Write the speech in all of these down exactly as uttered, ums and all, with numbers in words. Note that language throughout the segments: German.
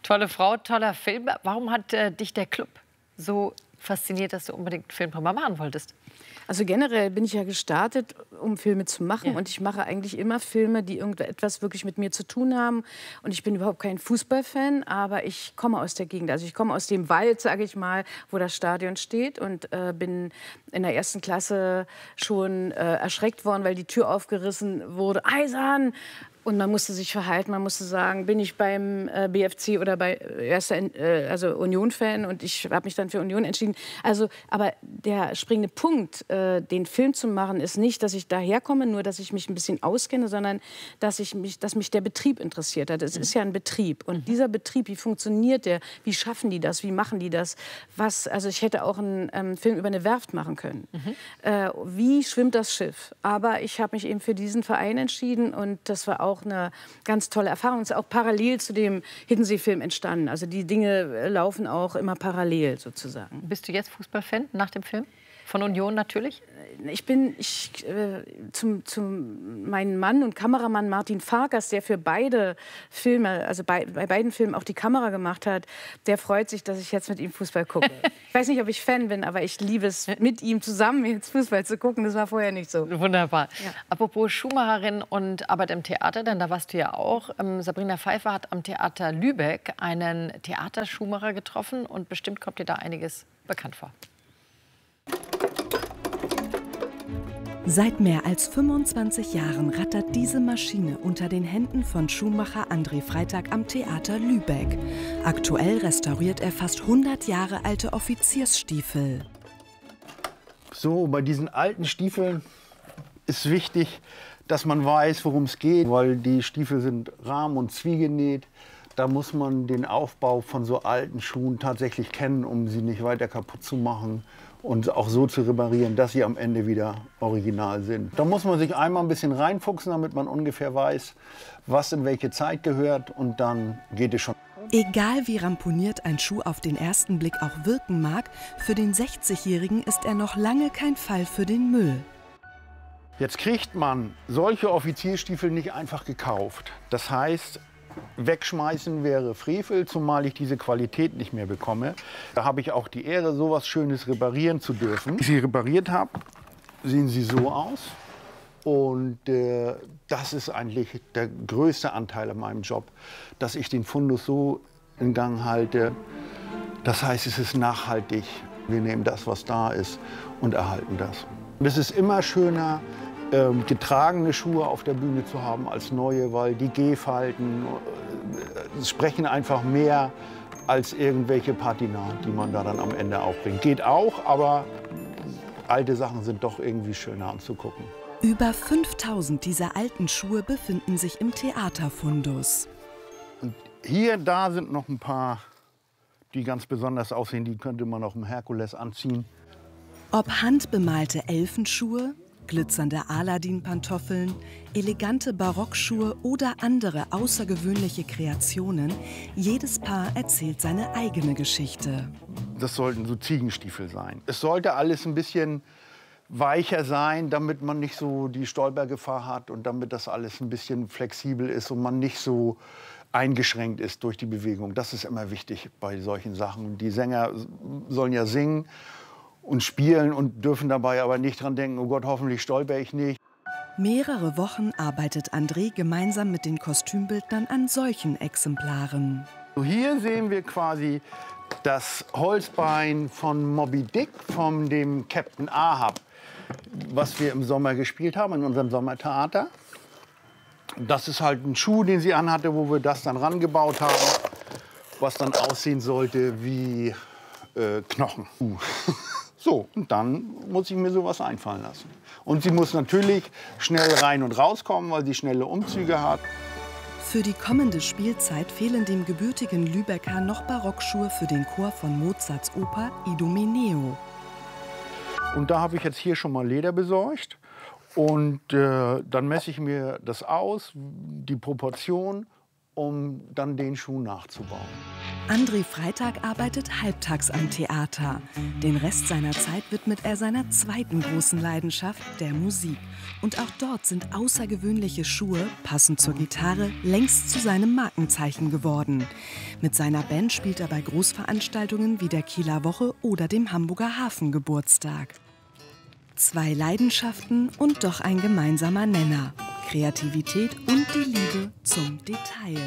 Tolle Frau, toller Film. Warum hat äh, dich der Club so fasziniert, dass du unbedingt einen Film drüber machen wolltest? Also generell bin ich ja gestartet, um Filme zu machen. Ja. Und ich mache eigentlich immer Filme, die irgendetwas wirklich mit mir zu tun haben. Und ich bin überhaupt kein Fußballfan, aber ich komme aus der Gegend. Also ich komme aus dem Wald, sage ich mal, wo das Stadion steht. Und äh, bin in der ersten Klasse schon äh, erschreckt worden, weil die Tür aufgerissen wurde. Eisern! Und man musste sich verhalten, man musste sagen, bin ich beim äh, B F C oder bei äh, erster, äh, also Union-Fan, und ich habe mich dann für Union entschieden. Also, aber der springende Punkt, äh, den Film zu machen, ist nicht, dass ich daherkomme, nur dass ich mich ein bisschen auskenne, sondern dass, ich mich, dass mich der Betrieb interessiert hat. Es mhm. ist ja ein Betrieb. Und mhm. dieser Betrieb, wie funktioniert der? Wie schaffen die das? Wie machen die das? Was, also ich hätte auch einen ähm, Film über eine Werft machen können. Mhm. Äh, wie schwimmt das Schiff? Aber ich habe mich eben für diesen Verein entschieden, und das war auch auch eine ganz tolle Erfahrung. Es ist auch parallel zu dem Hiddensee-Film entstanden. Also die Dinge laufen auch immer parallel sozusagen. Bist du jetzt Fußballfan nach dem Film? Von Union natürlich? Ich bin ich, äh, zum, zum meinen Mann und Kameramann Martin Farkas, der für beide Filme, also bei, bei beiden Filmen auch die Kamera gemacht hat, der freut sich, dass ich jetzt mit ihm Fußball gucke. Ich weiß nicht, ob ich Fan bin, aber ich liebe es, mit ihm zusammen jetzt Fußball zu gucken. Das war vorher nicht so. Wunderbar. Ja. Apropos Schuhmacherin und Arbeit im Theater, denn da warst du ja auch. Ähm, Sabrina Pfeiffer hat am Theater Lübeck einen Theaterschuhmacher getroffen, und bestimmt kommt dir da einiges bekannt vor. Seit mehr als fünfundzwanzig Jahren rattert diese Maschine unter den Händen von Schuhmacher André Freitag am Theater Lübeck. Aktuell restauriert er fast hundert Jahre alte Offiziersstiefel. So, bei diesen alten Stiefeln ist wichtig, dass man weiß, worum es geht, weil die Stiefel sind rahm- und zwiegenäht. Da muss man den Aufbau von so alten Schuhen tatsächlich kennen, um sie nicht weiter kaputt zu machen und auch so zu reparieren, dass sie am Ende wieder original sind. Da muss man sich einmal ein bisschen reinfuchsen, damit man ungefähr weiß, was in welche Zeit gehört, und dann geht es schon. Egal wie ramponiert ein Schuh auf den ersten Blick auch wirken mag, für den sechzigjährigen ist er noch lange kein Fall für den Müll. Jetzt kriegt man solche Offizierstiefel nicht einfach gekauft. Das heißt, wegschmeißen wäre Frevel, zumal ich diese Qualität nicht mehr bekomme. Da habe ich auch die Ehre, so was Schönes reparieren zu dürfen. Wenn ich sie repariert habe, sehen sie so aus. Und äh, das ist eigentlich der größte Anteil an meinem Job, dass ich den Fundus so in Gang halte. Das heißt, es ist nachhaltig. Wir nehmen das, was da ist, und erhalten das. Und es ist immer schöner, Ähm, getragene Schuhe auf der Bühne zu haben als neue, weil die Gehfalten äh, sprechen einfach mehr als irgendwelche Patina, die man da dann am Ende aufbringt. Geht auch, aber alte Sachen sind doch irgendwie schöner anzugucken. Über fünftausend dieser alten Schuhe befinden sich im Theaterfundus. Und hier, da sind noch ein paar, die ganz besonders aussehen. Die könnte man auf dem Herkules anziehen. Ob handbemalte Elfenschuhe, glitzernde Aladdin-Pantoffeln, elegante Barockschuhe oder andere außergewöhnliche Kreationen, jedes Paar erzählt seine eigene Geschichte. Das sollten so Ziegenstiefel sein. Es sollte alles ein bisschen weicher sein, damit man nicht so die Stolpergefahr hat und damit das alles ein bisschen flexibel ist und man nicht so eingeschränkt ist durch die Bewegung. Das ist immer wichtig bei solchen Sachen. Die Sänger sollen ja singen und spielen und dürfen dabei aber nicht dran denken, oh Gott, hoffentlich stolper ich nicht. Mehrere Wochen arbeitet André gemeinsam mit den Kostümbildnern an solchen Exemplaren. Hier sehen wir quasi das Holzbein von Moby Dick, von dem Captain Ahab, was wir im Sommer gespielt haben, in unserem Sommertheater. Das ist halt ein Schuh, den sie anhatte, wo wir das dann rangebaut haben, was dann aussehen sollte wie äh, Knochen. Uh. So, und dann muss ich mir sowas einfallen lassen. Und sie muss natürlich schnell rein und rauskommen, weil sie schnelle Umzüge hat. Für die kommende Spielzeit fehlen dem gebürtigen Lübecker noch Barockschuhe für den Chor von Mozarts Oper Idomeneo. Und da habe ich jetzt hier schon mal Leder besorgt. Und äh, dann messe ich mir das aus, die Proportion, um dann den Schuh nachzubauen. André Freytag arbeitet halbtags am Theater. Den Rest seiner Zeit widmet er seiner zweiten großen Leidenschaft, der Musik. Und auch dort sind außergewöhnliche Schuhe, passend zur Gitarre, längst zu seinem Markenzeichen geworden. Mit seiner Band spielt er bei Großveranstaltungen wie der Kieler Woche oder dem Hamburger Hafengeburtstag. Zwei Leidenschaften und doch ein gemeinsamer Nenner: Kreativität und die Liebe zum Detail.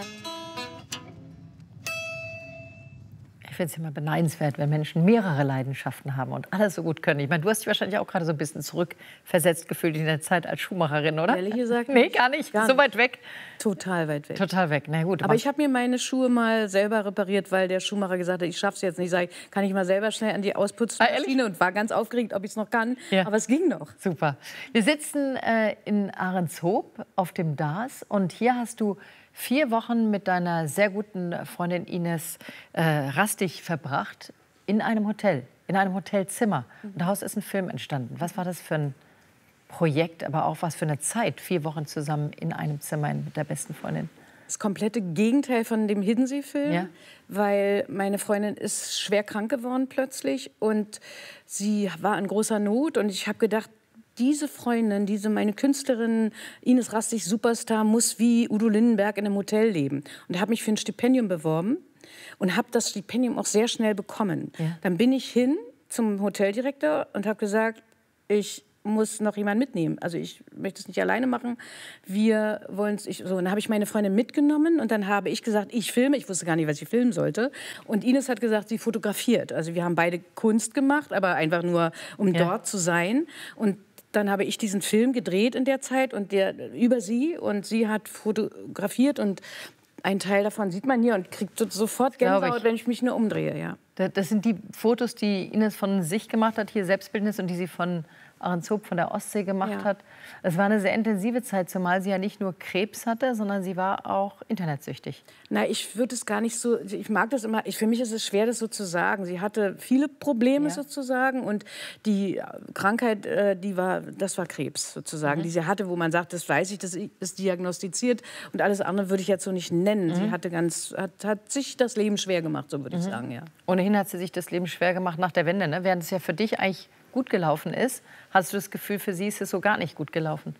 Ich finde es immer beneidenswert, wenn Menschen mehrere Leidenschaften haben und alles so gut können. Ich meine, du hast dich wahrscheinlich auch gerade so ein bisschen zurückversetzt gefühlt in der Zeit als Schuhmacherin, oder? Ehrlich gesagt? Nee, gar nicht. Gar so nicht. weit weg. Total weit weg. Total weg. Na gut. Aber ich habe mir meine Schuhe mal selber repariert, weil der Schuhmacher gesagt hat, ich schaff's jetzt nicht. Sag ich, kann ich mal selber schnell an die Ausputzmaschine, Ah, und war ganz aufgeregt, ob ich es noch kann. Ja. Aber es ging noch. Super. Wir sitzen äh, in Ahrenshoop auf dem D A S und hier hast du vier Wochen mit deiner sehr guten Freundin Ines äh, Rastig verbracht in einem Hotel, in einem Hotelzimmer. Und daraus ist ein Film entstanden. Was war das für ein Projekt, aber auch was für eine Zeit? Vier Wochen zusammen in einem Zimmer mit der besten Freundin. Das komplette Gegenteil von dem Hiddensee-Film, Ja. weil meine Freundin ist schwer krank geworden plötzlich und sie war in großer Not und ich habe gedacht, diese Freundin, diese meine Künstlerin Ines Rastig, Superstar, muss wie Udo Lindenberg in einem Hotel leben. Und habe mich für ein Stipendium beworben und habe das Stipendium auch sehr schnell bekommen. Ja. Dann bin ich hin zum Hoteldirektor und habe gesagt, ich muss noch jemanden mitnehmen. Also ich möchte es nicht alleine machen. Wir wollen es. So, dann habe ich meine Freundin mitgenommen und dann habe ich gesagt, ich filme. Ich wusste gar nicht, was ich filmen sollte. Und Ines hat gesagt, sie fotografiert. Also wir haben beide Kunst gemacht, aber einfach nur, um Ja. dort zu sein. Und dann habe ich diesen Film gedreht in der Zeit und der über sie, und sie hat fotografiert und ein Teil davon sieht man hier und kriegt so- sofort Glaube Gänsehaut, ich. wenn ich mich nur umdrehe. Ja. Da- Das sind die Fotos, die Ines von sich gemacht hat, hier Selbstbildnis, und die sie von Ahrenshoop, von der Ostsee gemacht Ja. hat. Es war eine sehr intensive Zeit, zumal sie ja nicht nur Krebs hatte, sondern sie war auch internetsüchtig. Na, ich würde es gar nicht so, ich mag das immer, ich, für mich ist es schwer, das so zu sagen. Sie hatte viele Probleme Ja. sozusagen und die Krankheit, äh, die war, das war Krebs sozusagen, Mhm. die sie hatte, wo man sagt, das weiß ich, das ist diagnostiziert, und alles andere würde ich jetzt so nicht nennen. Mhm. Sie hatte ganz, hat, hat sich das Leben schwer gemacht, so würde ich sagen, ja. Ohnehin hat sie sich das Leben schwer gemacht nach der Wende, ne? Während es ja für dich eigentlich gut gelaufen ist, hast du das Gefühl, für sie ist es so gar nicht gut gelaufen.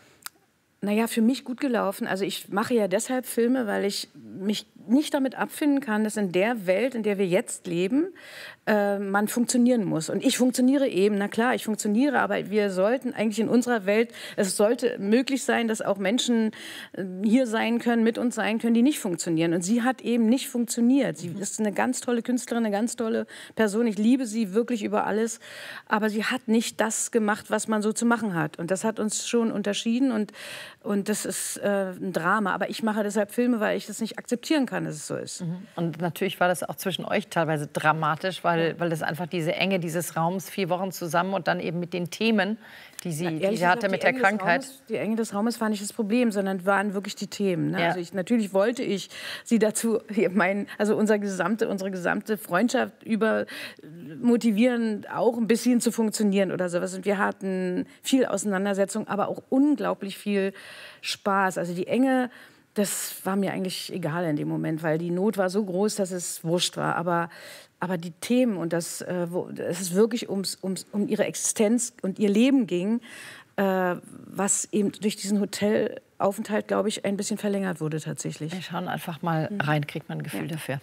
Naja, für mich gut gelaufen. Also ich mache ja deshalb Filme, weil ich mich nicht damit abfinden kann, dass in der Welt, in der wir jetzt leben, äh, man funktionieren muss. Und ich funktioniere eben, na klar, ich funktioniere, aber wir sollten eigentlich in unserer Welt, es sollte möglich sein, dass auch Menschen äh, hier sein können, mit uns sein können, die nicht funktionieren. Und sie hat eben nicht funktioniert. Sie ist eine ganz tolle Künstlerin, eine ganz tolle Person. Ich liebe sie wirklich über alles. Aber sie hat nicht das gemacht, was man so zu machen hat. Und das hat uns schon unterschieden. Und, und das ist äh, ein Drama. Aber ich mache deshalb Filme, weil ich das nicht akzeptieren kann, dass es so ist. Und natürlich war das auch zwischen euch teilweise dramatisch, weil, weil das einfach diese Enge dieses Raums, vier Wochen zusammen und dann eben mit den Themen, die sie, die Ehrlich sie hatte gesagt, mit die der Enge des Krankheit. Raumes, die Enge des Raumes war nicht das Problem, sondern waren wirklich die Themen. Ne? Ja. Also ich, natürlich wollte ich sie dazu, mein, also unser gesamte, unsere gesamte Freundschaft über motivieren, auch ein bisschen zu funktionieren oder sowas. Und wir hatten viel Auseinandersetzung, aber auch unglaublich viel Spaß. Also die Enge, das war mir eigentlich egal in dem Moment, weil die Not war so groß, dass es wurscht war. Aber, aber die Themen und das, äh, wo, dass es wirklich ums, ums, um ihre Existenz und ihr Leben ging, äh, was eben durch diesen Hotelaufenthalt, glaube ich, ein bisschen verlängert wurde tatsächlich. Wir schauen einfach mal rein, kriegt man ein Gefühl Ja. dafür.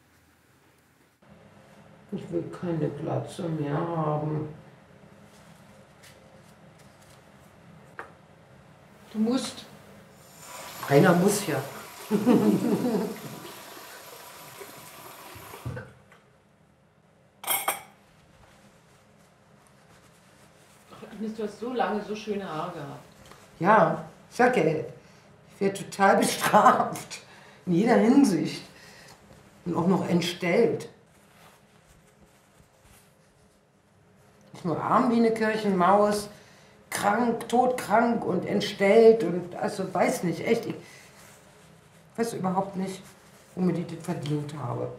Ich will keine Glatze mehr haben. Du musst. Einer muss ja. Du hast so lange so schöne Haare gehabt. Ja, ich sag ja, ich werde total bestraft. In jeder Hinsicht. Und auch noch entstellt. Nicht nur arm wie eine Kirchenmaus, krank, todkrank und entstellt und also weiß nicht, echt. Ich weiß überhaupt nicht, womit ich das verdient habe.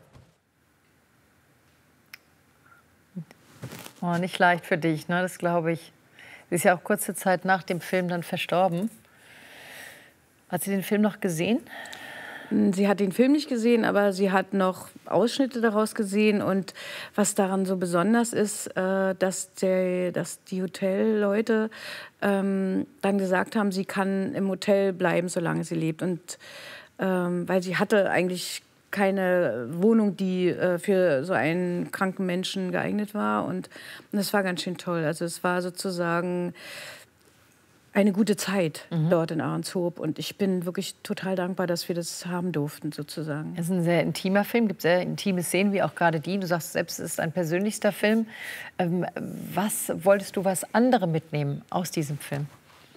Oh, nicht leicht für dich, ne? Das glaube ich. Sie ist ja auch kurze Zeit nach dem Film dann verstorben. Hat sie den Film noch gesehen? Sie hat den Film nicht gesehen, aber sie hat noch Ausschnitte daraus gesehen. Und was daran so besonders ist, äh, dass, der, dass die Hotelleute ähm, dann gesagt haben, sie kann im Hotel bleiben, solange sie lebt. Und ähm, weil sie hatte eigentlich keine Wohnung, die äh, für so einen kranken Menschen geeignet war. Und, und das war ganz schön toll. Also es war sozusagen eine gute Zeit mhm. dort in Ahrenshoop. Und ich bin wirklich total dankbar, dass wir das haben durften, sozusagen. Es ist ein sehr intimer Film, gibt sehr intime Szenen, wie auch gerade die. Du sagst selbst, es ist ein persönlichster Film. Ähm, was wolltest du, was andere mitnehmen aus diesem Film?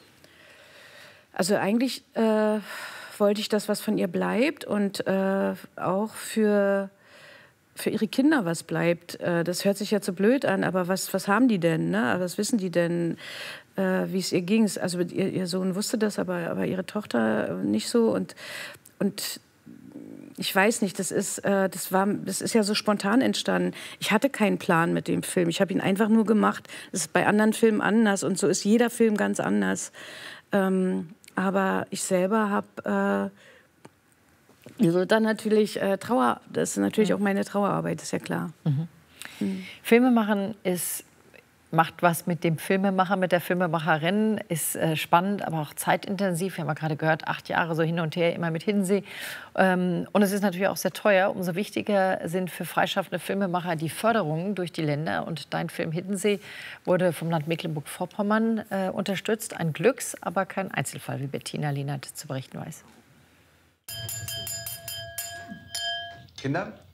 Also eigentlich äh, wollte ich das, was von ihr bleibt und äh, auch für... für ihre Kinder was bleibt. Das hört sich ja so blöd an, aber was, was haben die denn? Ne? Was wissen die denn, äh, wie es ihr ging? Also ihr, ihr Sohn wusste das, aber, aber ihre Tochter nicht so. Und, und ich weiß nicht, das ist, äh, das, war, das ist ja so spontan entstanden. Ich hatte keinen Plan mit dem Film. Ich habe ihn einfach nur gemacht. Das ist bei anderen Filmen anders und so ist jeder Film ganz anders. Ähm, aber ich selber habe... Äh, Also dann natürlich äh, Trauer, das ist natürlich auch meine Trauerarbeit, ist ja klar. Mhm. Mhm. Filmemachen ist, macht was mit dem Filmemacher, mit der Filmemacherin, ist äh, spannend, aber auch zeitintensiv. Wir haben ja gerade gehört, acht Jahre so hin und her, immer mit Hiddensee. Ähm, und es ist natürlich auch sehr teuer. Umso wichtiger sind für freischaffende Filmemacher die Förderungen durch die Länder. Und dein Film Hiddensee wurde vom Land Mecklenburg-Vorpommern äh, unterstützt. Ein Glücks-, aber kein Einzelfall, wie Bettina Lienert zu berichten weiß. Kinder,